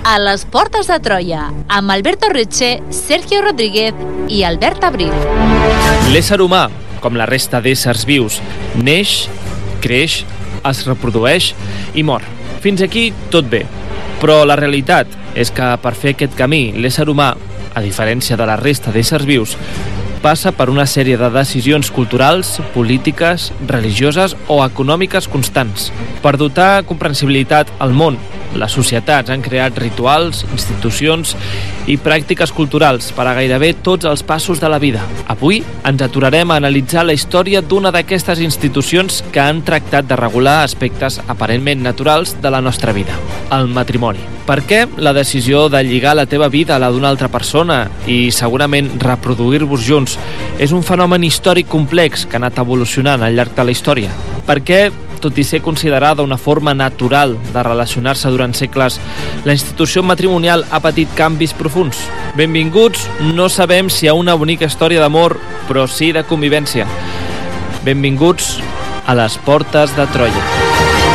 A les portes de Troia, amb Alberto Reche, Sergio Rodríguez i Albert Abril. L'ésser humà, com la resta d'éssers vius, neix, creix, es reprodueix i mor. Fins aquí tot bé. Però la realitat és que per fer aquest camí, l'ésser humà, a diferència de la resta d'éssers vius, passa per una sèrie de decisions culturals, polítiques, religioses o econòmiques constants. Per dotar comprensibilitat al món, les societats han creat rituals, institucions i pràctiques culturals per a gairebé tots els passos de la vida. Avui ens aturarem a analitzar la història d'una d'aquestes institucions que han tractat de regular aspectes aparentment naturals de la nostra vida, el matrimoni. Per què la decisió de lligar la teva vida a la d'una altra persona i segurament reproduir-vos junts és un fenomen històric complex que ha anat evolucionant al llarg de la història? Per què, tot i ser considerada una forma natural de relacionar-se durant segles, la institució matrimonial ha patit canvis profunds? Benvinguts, no sabem si a una bonica història d'amor, però sí de convivència. Benvinguts a les portes de Troia.